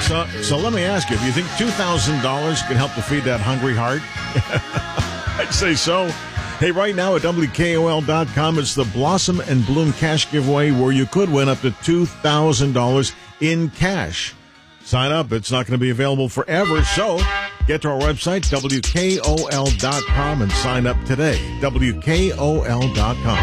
So let me ask you, do you think $2,000 can help to feed that hungry heart? I'd say so. Hey, right now at WKOL.com, it's the Blossom and Bloom Cash Giveaway where you could win up to $2,000 in cash. Sign up. It's not going to be available forever, so get to our website, WKOL.com, and sign up today. WKOL.com.